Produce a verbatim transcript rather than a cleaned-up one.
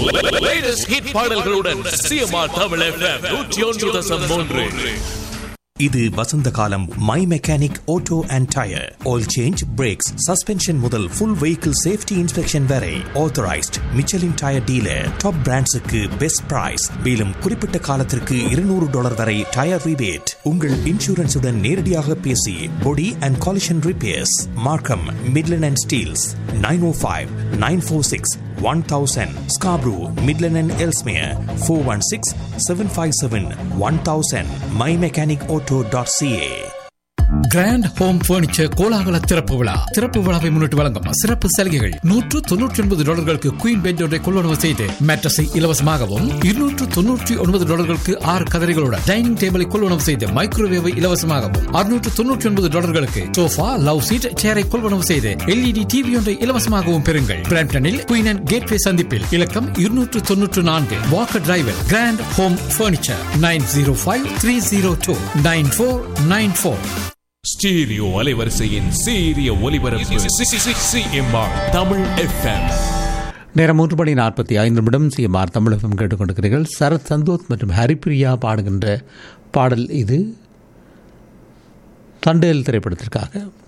latest hit பாடல்களுடன் CMR Tamil FM நூற்று ஒன்று தசம் மூன்று. இது வசந்த காலம். My mechanic auto and tyre oil change, breaks, suspension முதல் ஃபுல் வெஹிக்கிள் சேஃப்டி இன்ஸ்பெக்ஷன் வரை authorised Michelin tyre dealer. Top பிராண்ட்ஸுக்கு best price. மேலும் குறிப்பிட்ட காலத்திற்கு இருநூறு டாலர் வரை டயர் ரிபேட். உங்கள் இன்சூரன்ஸுடன் நேரடியாக பேசி பொடி அண்ட் காலிஷன் ரிப்பேர்ஸ். மார்க்கம், Midland and Steeles. Nine O five nine four six one thousand. Scarborough, Midland and Ellesmere four one six seven five seven one thousand. my mechanic auto dot c a. Grand home furniture கோலாகல திறப்பு விழா. திறப்பு விழாவை முன்னிட்டு வழங்கும் சிறப்பு சலுகைகள். நூற்று தொன்னூற்றி ஒன்பது டாலர்களுக்கு குயின் பெட் ஒன்றை கொள்வனவு செய்து மேட்ரஸை இலவசமாகவும், இருநூற்று தொன்னூற்றி ஒன்பது டாலர்களுக்கு ஆறு கதரைகளுடன் டைனிங் டேபிளை கொள்வனவு செய்து மைக்ரோவேவை இலவசமாகவும், அறுநூற்று தொன்னூற்றி ஒன்பது டாலர்களுக்கு சோஃபா, லவ் சீட், சேரை கொள்வனவு செய்து எல்இடி டிவி ஒன்றை இலவசமாகவும் பெறுங்கள். பிராம்ப்டனில் குயின் அண்ட் கேட்வே சந்திப்பில் இலக்கம் இருநூற்று தொன்னூற்று நான்கு Walker driver. Grand home furniture nine zero five three zero two nine four nine four. Stereo அலைவரிசையின் சீரிய ஒலிபரப்பு சிஎம்ஆர் தமிழ் எஃப்எம். நேரம் மூன்று மணி நாற்பத்தி ஐந்து நிமிடம். சிஎம்ஆர் தமிழ் எஃப்எம் கேட்டுக்கொண்டிருக்கிறீர்கள். சரத் சந்தோஷ் மற்றும் ஹரிப்பிரியா பாடுகின்ற பாடல் இது தண்டேல் திரைப்படத்திற்காக.